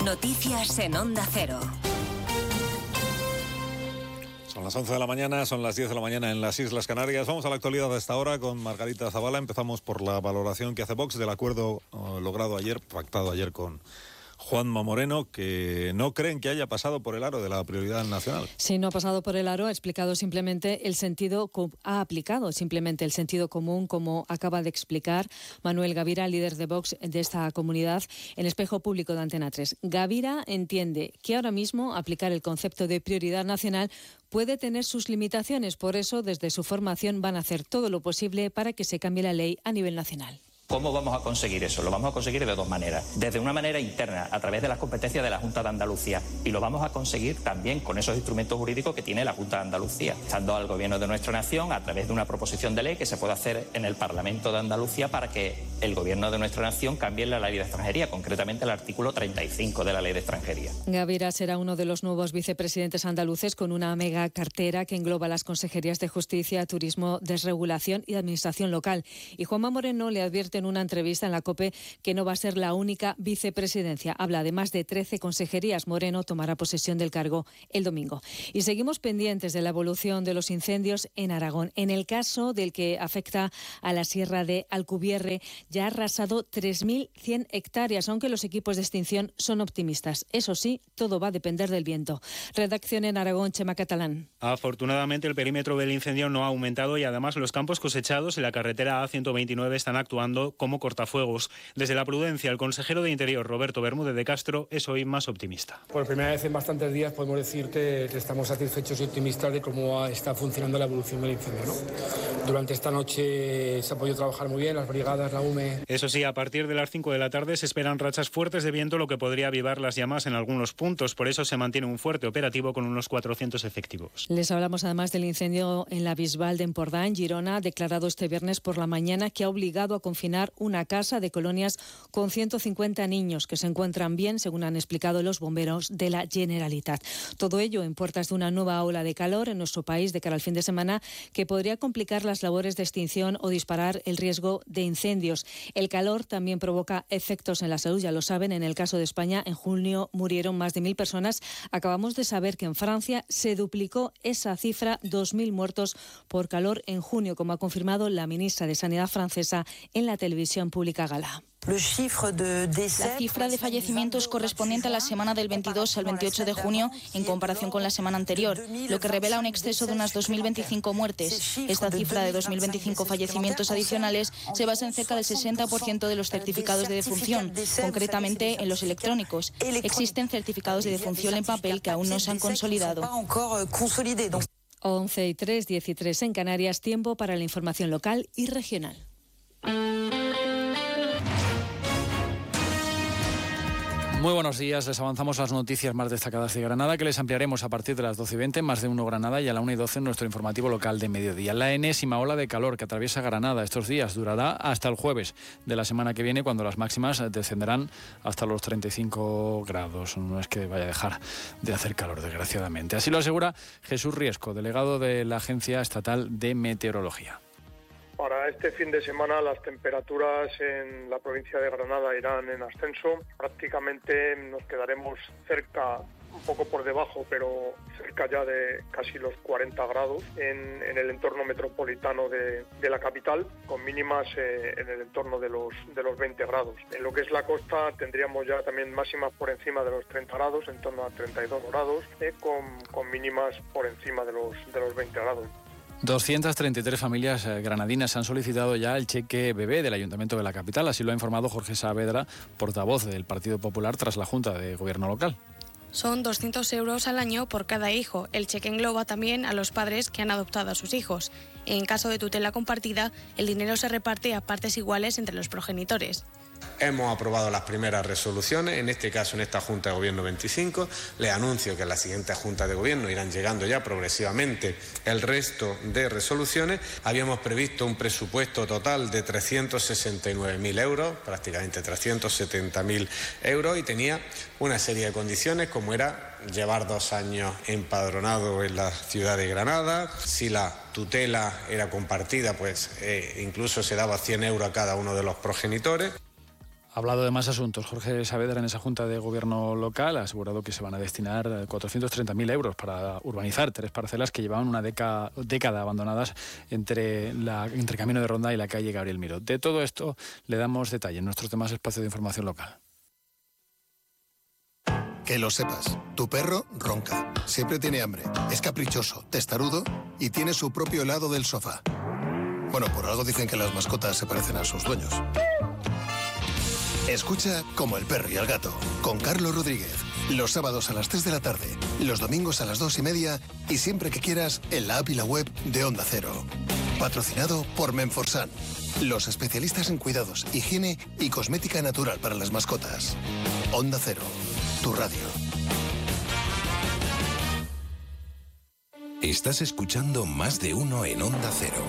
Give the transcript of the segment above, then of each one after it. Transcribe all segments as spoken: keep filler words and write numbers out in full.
Noticias en Onda Cero. Son las once de la mañana, son las diez de la mañana en las Islas Canarias. Vamos a la actualidad de esta hora con Margarita Zavala. Empezamos por la valoración que hace Vox del acuerdo uh, logrado ayer, pactado ayer con Juanma Moreno, que no creen que haya pasado por el aro de la prioridad nacional. Sí, no ha pasado por el aro, ha explicado simplemente el sentido, ha aplicado simplemente el sentido común, como acaba de explicar Manuel Gavira, líder de Vox de esta comunidad, en Espejo Público de Antena tres. Gavira entiende que ahora mismo aplicar el concepto de prioridad nacional puede tener sus limitaciones, por eso desde su formación van a hacer todo lo posible para que se cambie la ley a nivel nacional. ¿Cómo vamos a conseguir eso? Lo vamos a conseguir de dos maneras. Desde una manera interna, a través de las competencias de la Junta de Andalucía, y lo vamos a conseguir también con esos instrumentos jurídicos que tiene la Junta de Andalucía, estando al Gobierno de nuestra nación a través de una proposición de ley que se puede hacer en el Parlamento de Andalucía para que el Gobierno de nuestra nación cambie la ley de extranjería, concretamente el artículo treinta y cinco de la ley de extranjería. Gavira será uno de los nuevos vicepresidentes andaluces con una mega cartera que engloba las consejerías de Justicia, Turismo, Desregulación y Administración Local. Y Juanma Moreno le advierte en una entrevista en la COPE que no va a ser la única vicepresidencia. Habla de más de trece consejerías. Moreno tomará posesión del cargo el domingo. Y seguimos pendientes de la evolución de los incendios en Aragón. En el caso del que afecta a la Sierra de Alcubierre, ya ha arrasado tres mil cien hectáreas, aunque los equipos de extinción son optimistas. Eso sí, todo va a depender del viento. Redacción en Aragón, Chema Catalán. Afortunadamente, el perímetro del incendio no ha aumentado y además los campos cosechados en la carretera A ciento veintinueve están actuando como cortafuegos. Desde la prudencia, el consejero de Interior, Roberto Bermúdez de Castro, es hoy más optimista. Por primera vez en bastantes días podemos decir que estamos satisfechos y optimistas de cómo está funcionando la evolución del incendio, ¿no? Durante esta noche se ha podido trabajar muy bien, las brigadas, la U M E. Eso sí, a partir de las cinco de la tarde se esperan rachas fuertes de viento, lo que podría avivar las llamas en algunos puntos. Por eso se mantiene un fuerte operativo con unos cuatrocientos efectivos. Les hablamos además del incendio en la Bisbal de Empordà, en Girona, declarado este viernes por la mañana, que ha obligado a confinar una casa de colonias con ciento cincuenta niños que se encuentran bien, según han explicado los bomberos de la Generalitat. Todo ello en puertas de una nueva ola de calor en nuestro país de cara al fin de semana, que podría complicar las labores de extinción o disparar el riesgo de incendios. El calor también provoca efectos en la salud, ya lo saben. En el caso de España, en junio murieron más de mil personas. Acabamos de saber que en Francia se duplicó esa cifra, dos mil muertos por calor en junio, como ha confirmado la ministra de Sanidad francesa en la televisión pública Gala. La cifra de fallecimientos correspondiente a la semana del veintidós al veintiocho de junio en comparación con la semana anterior, lo que revela un exceso de unas dos mil veinticinco muertes. Esta cifra de dos mil veinticinco fallecimientos adicionales se basa en cerca del sesenta por ciento de los certificados de defunción, concretamente en los electrónicos. Existen certificados de defunción en papel que aún no se han consolidado. once y tres, diez y tres en Canarias, tiempo para la información local y regional. Muy buenos días, les avanzamos las noticias más destacadas de Granada, que les ampliaremos a partir de las doce y veinte, más de uno Granada, y a la una y doce en nuestro informativo local de mediodía. La enésima ola de calor que atraviesa Granada estos días durará hasta el jueves de la semana que viene, cuando las máximas descenderán hasta los treinta y cinco grados. No es que vaya a dejar de hacer calor, desgraciadamente. Así lo asegura Jesús Riesco, delegado de la Agencia Estatal de Meteorología. Para este fin de semana las temperaturas en la provincia de Granada irán en ascenso. Prácticamente nos quedaremos cerca, un poco por debajo, pero cerca ya de casi los cuarenta grados en, en el entorno metropolitano de, de la capital, con mínimas eh, en el entorno de los, de los veinte grados. En lo que es la costa tendríamos ya también máximas por encima de los treinta grados, en torno a treinta y dos grados, eh, con, con mínimas por encima de los, de los veinte grados. doscientas treinta y tres familias granadinas han solicitado ya el cheque bebé del Ayuntamiento de la capital. Así lo ha informado Jorge Saavedra, portavoz del Partido Popular, tras la Junta de Gobierno local. Son doscientos euros al año por cada hijo. El cheque engloba también a los padres que han adoptado a sus hijos. En caso de tutela compartida, el dinero se reparte a partes iguales entre los progenitores. Hemos aprobado las primeras resoluciones, en este caso en esta Junta de Gobierno veinticinco. Les anuncio que en la siguiente Junta de Gobierno irán llegando ya progresivamente el resto de resoluciones. Habíamos previsto un presupuesto total de trescientos sesenta y nueve mil euros, prácticamente trescientos setenta mil euros, y tenía una serie de condiciones, como era llevar dos años empadronado en la ciudad de Granada. Si la tutela era compartida, pues eh, incluso se daba cien euros a cada uno de los progenitores. Ha hablado de más asuntos. Jorge Saavedra en esa Junta de Gobierno local ha asegurado que se van a destinar cuatrocientos treinta mil euros para urbanizar tres parcelas que llevaban una década, década abandonadas entre, la, entre Camino de Ronda y la calle Gabriel Miró. De todo esto le damos detalle en nuestros demás espacios de información local. Que lo sepas, tu perro ronca, siempre tiene hambre, es caprichoso, testarudo y tiene su propio helado del sofá. Bueno, por algo dicen que las mascotas se parecen a sus dueños. Escucha Como el perro y el gato, con Carlos Rodríguez. Los sábados a las tres de la tarde, los domingos a las dos y media y siempre que quieras en la app y la web de Onda Cero. Patrocinado por Menforsan, los especialistas en cuidados, higiene y cosmética natural para las mascotas. Onda Cero, tu radio. Estás escuchando Más de Uno en Onda Cero.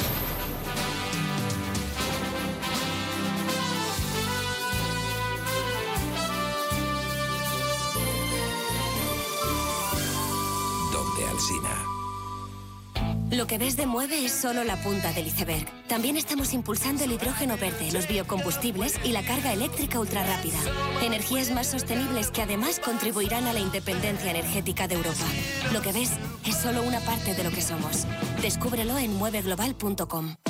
Lo que ves de Mueve es solo la punta del iceberg. También estamos impulsando el hidrógeno verde, los biocombustibles y la carga eléctrica ultrarrápida. Energías más sostenibles que además contribuirán a la independencia energética de Europa. Lo que ves es solo una parte de lo que somos. Descúbrelo en mueve global punto com.